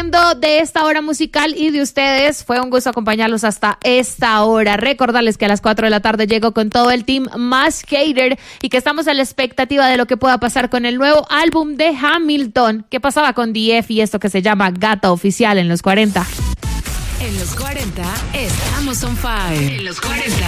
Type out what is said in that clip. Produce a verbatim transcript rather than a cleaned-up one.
despidiendo de esta hora musical y de ustedes. Fue un gusto acompañarlos hasta esta hora. Recordarles que a las cuatro de la tarde llego con todo el team Más Hater y que estamos a la expectativa de lo que pueda pasar con el nuevo álbum de Hamilton. ¿Qué pasaba con D F y esto que se llama Gata Oficial en los cuarenta? En los cuarenta estamos on fire. En los cuarenta